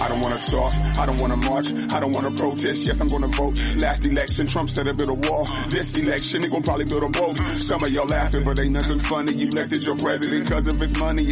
don't wanna talk, I don't wanna march, I don't wanna protest, yes I'm gonna vote. Last election, Trump said to build a wall. This election, he gon' probably build a boat. Some of y'all laughing, but ain't nothing funny. You elected your president cause of his money.